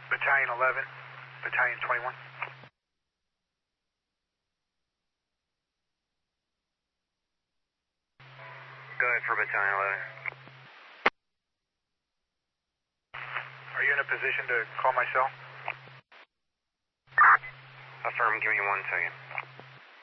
Battalion 11, Battalion 21. Go ahead for Battalion 11. Are you in a position to call my cell? Affirm, give me 1 second.